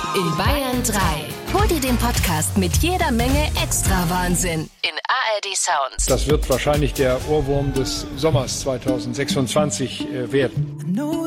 In Bayern 3. Hol dir den Podcast mit jeder Menge extra Wahnsinn in ARD Sounds. Das wird wahrscheinlich der Ohrwurm des Sommers 2026 werden.